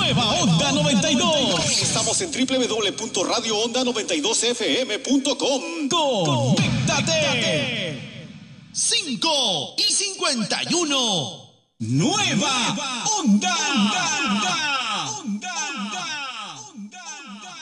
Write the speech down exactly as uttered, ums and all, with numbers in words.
Nueva Onda noventa y dos. Estamos en doble u doble u doble u punto radio onda noventa y dos f m punto com. ¡Conéctate! cinco y cincuenta y uno. Nueva Onda